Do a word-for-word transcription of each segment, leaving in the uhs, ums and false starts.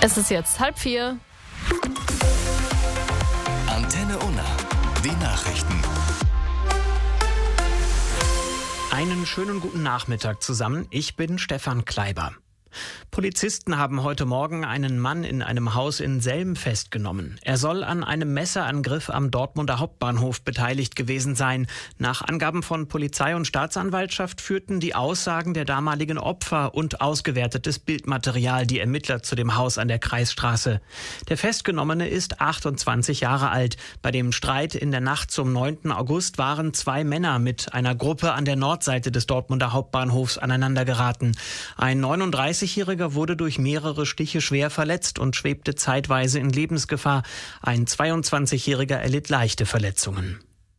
Es ist jetzt halb vier. Antenne Unna, die Nachrichten. Einen schönen guten Nachmittag zusammen. Ich bin Stefan Kleiber. Polizisten haben heute Morgen einen Mann in einem Haus in Selm festgenommen. Er soll an einem Messerangriff am Dortmunder Hauptbahnhof beteiligt gewesen sein. Nach Angaben von Polizei und Staatsanwaltschaft führten die Aussagen der damaligen Opfer und ausgewertetes Bildmaterial die Ermittler zu dem Haus an der Kreisstraße. Der Festgenommene ist achtundzwanzig Jahre alt. Bei dem Streit in der Nacht zum neunten August waren zwei Männer mit einer Gruppe an der Nordseite des Dortmunder Hauptbahnhofs aneinandergeraten. Ein neununddreißigjähriger wurde durch mehrere Stiche schwer verletzt und schwebte zeitweise in Lebensgefahr. Ein zweiundzwanzigjähriger erlitt leichte Verletzungen.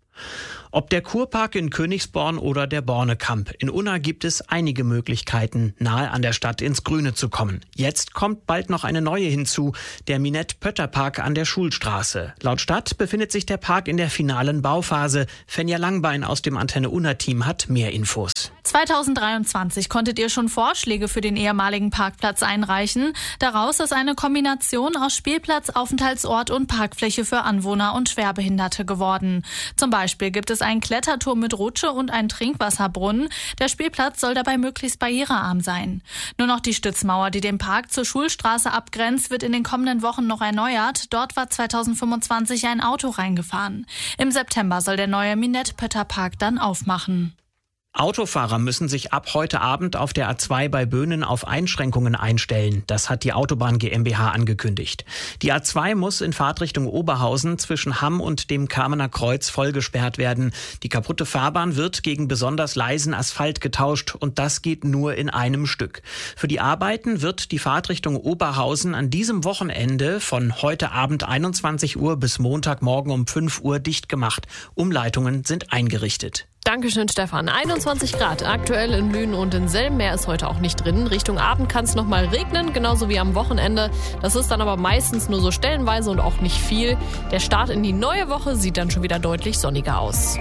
Ob der Kurpark in Königsborn oder der Bornekamp. In Unna gibt es einige Möglichkeiten, nahe an der Stadt ins Grüne zu kommen. Jetzt kommt bald noch eine neue hinzu, der Minette-Pötter-Park an der Schulstraße. Laut Stadt befindet sich der Park in der finalen Bauphase. Fenja Langbein aus dem Antenne Unna-Team hat mehr Infos. zweitausenddreiundzwanzig konntet ihr schon Vorschläge für den ehemaligen Parkplatz einreichen. Daraus ist eine Kombination aus Spielplatz, Aufenthaltsort und Parkfläche für Anwohner und Schwerbehinderte geworden. Zum Beispiel gibt es einen Kletterturm mit Rutsche und einen Trinkwasserbrunnen. Der Spielplatz soll dabei möglichst barrierearm sein. Nur noch die Stützmauer, die den Park zur Schulstraße abgrenzt, wird in den kommenden Wochen noch erneuert. Dort war zweitausendfünfundzwanzig ein Auto reingefahren. Im September soll der neue Minette-Pötter-Park dann aufmachen. Autofahrer müssen sich ab heute Abend auf der A zwei bei Böhnen auf Einschränkungen einstellen. Das hat die Autobahn GmbH angekündigt. Die A zwei muss in Fahrtrichtung Oberhausen zwischen Hamm und dem Kamener Kreuz vollgesperrt werden. Die kaputte Fahrbahn wird gegen besonders leisen Asphalt getauscht und das geht nur in einem Stück. Für die Arbeiten wird die Fahrtrichtung Oberhausen an diesem Wochenende von heute Abend einundzwanzig Uhr bis Montagmorgen um fünf Uhr dicht gemacht. Umleitungen sind eingerichtet. Dankeschön, Stefan. einundzwanzig Grad aktuell in Lünen und in Selm. Mehr ist heute auch nicht drin. Richtung Abend kann es noch mal regnen, genauso wie am Wochenende. Das ist dann aber meistens nur so stellenweise und auch nicht viel. Der Start in die neue Woche sieht dann schon wieder deutlich sonniger aus.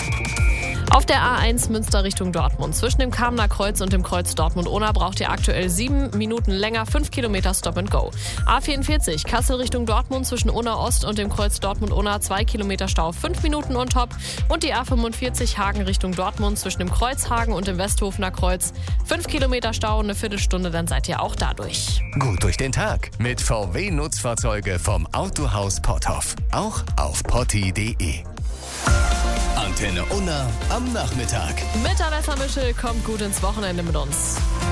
Auf der A eins Münster Richtung Dortmund. Zwischen dem Kamener Kreuz und dem Kreuz Dortmund-Unna braucht ihr aktuell sieben Minuten länger, fünf Kilometer Stop and Go. A vierundvierzig Kassel Richtung Dortmund zwischen Unna Ost und dem Kreuz Dortmund-Unna, zwei Kilometer Stau, fünf Minuten on top. Und die A fünfundvierzig Hagen Richtung Dortmund zwischen dem Kreuz Hagen und dem Westhofener Kreuz, fünf Kilometer Stau, eine Viertelstunde, dann seid ihr auch da durch. Gut durch den Tag mit V W-Nutzfahrzeuge vom Autohaus Potthoff. Auch auf potti punkt de. Antenne Unna am Nachmittag. Mit Alessa Mischel kommt gut ins Wochenende mit uns.